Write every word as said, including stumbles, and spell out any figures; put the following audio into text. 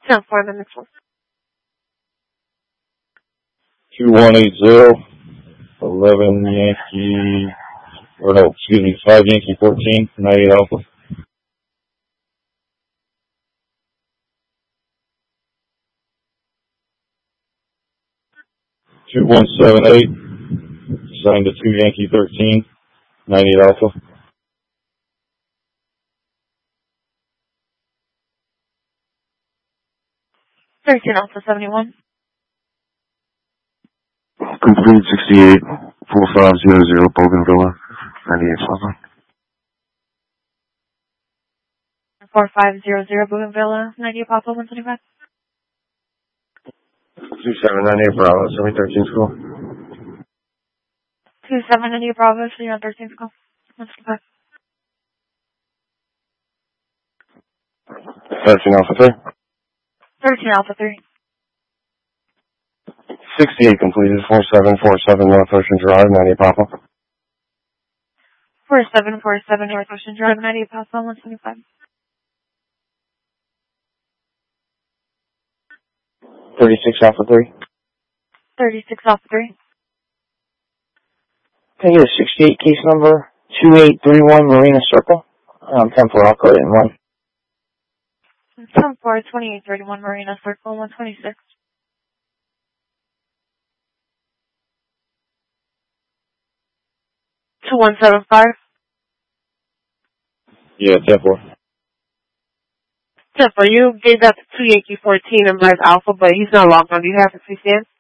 ten four, the next one. two one eight zero, eleven Yankee, or no, excuse me, five Yankee fourteen, ninety-eight Alpha. two one seven eight, signed to two Yankee thirteen, ninety-eight Alpha. thirteen Alpha seventy-one. Complete sixty-eight, four five zero zero, Bougainvillea, ninety-eight Alpha. four five zero zero, Bougainvillea, ninety-eight Papa, one twenty-five. two seven nine eight Bravo, seven thirteen school. two seven nine eight Bravo, so you're on thirteen school. one twenty-five. thirteen Alpha three. thirteen Alpha three. sixty-eight completed, four seven four seven North Ocean Drive, ninety-eight Papa. four seven four seven North Ocean Drive, ninety-eight Papa, one twenty-five. thirty-six Alpha three. thirty-six Alpha three. Can I get a sixty-eight case number? two eight three one Marina Circle. Um, ten four, I'll code it in one. ten four, twenty-eight thirty-one Marina Circle, one twenty-six. two one seven five. Yeah, ten four. ten four, you gave that to two Yankee fourteen and Bryce Alpha, but he's not logged on. Do you have a C C N?